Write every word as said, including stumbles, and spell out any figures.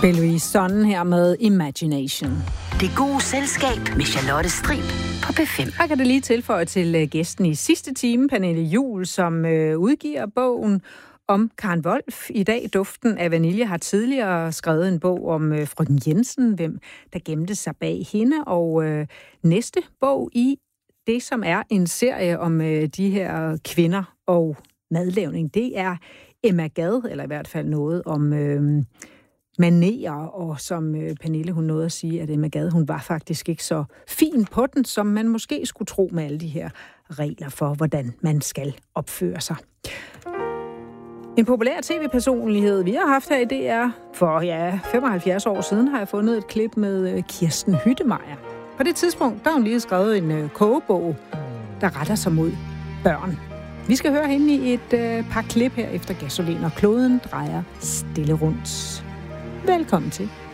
Louise Sonne her med Imagination. Det gode selskab med Charlotte Strib på B fem. Her kan det lige tilføje til uh, gæsten i sidste time, Pernille Juhl, som uh, udgiver bogen om Karen Wolf. I dag Duften af Vanilje har tidligere skrevet en bog om uh, frøken Jensen, hvem der gemte sig bag hende, og uh, næste bog i det, som er en serie om uh, de her kvinder og madlavning, det er Emma Gad, eller i hvert fald noget om uh, manerer, og som uh, Pernille hun nåede at sige, at Emma Gad, hun var faktisk ikke så fin på den, som man måske skulle tro med alle de her regler for, hvordan man skal opføre sig. En populær tv-personlighed, vi har haft her i D R for ja, femoghalvfjerds år siden, har jeg fundet et klip med Kirsten Hyttemeier. På det tidspunkt, der har hun lige skrevet en uh, kogebog, der retter sig mod børn. Vi skal høre hende i et uh, par klip her efter Gasolin, og kloden drejer stille rundt. Velkommen til.